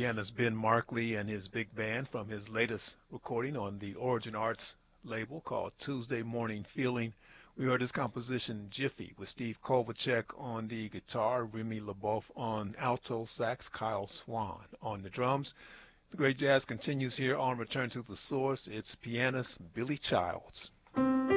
pianist Ben Markley and his big band from his latest recording on the Origin Arts label called Tuesday Morning Feeling. We heard his composition Jiffy with Steve Kovacek on the guitar, Remy LeBeouf on alto sax, Kyle Swan on the drums. The great jazz continues here on Return to the Source. It's pianist Billy Childs.